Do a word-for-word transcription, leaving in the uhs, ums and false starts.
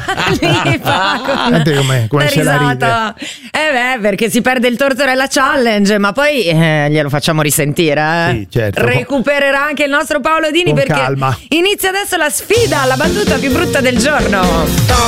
lì fa Senti come, come se la ride. Eh beh, perché si perde il Tortorella Challenge, ma poi eh, glielo facciamo risentire. Eh? Sì, certo. Recupererà anche il nostro Paolo Dini, Con perché calma. inizia adesso la sfida, la battuta più brutta del giorno.